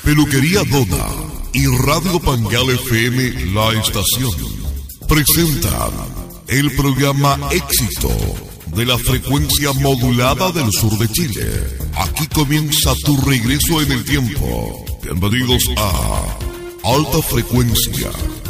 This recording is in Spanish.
Peluquería Dona y Radio Pangal FM La Estación presentan el programa Éxito de la frecuencia modulada del sur de Chile. Aquí comienza tu regreso en el tiempo. Bienvenidos a Alta Frecuencia.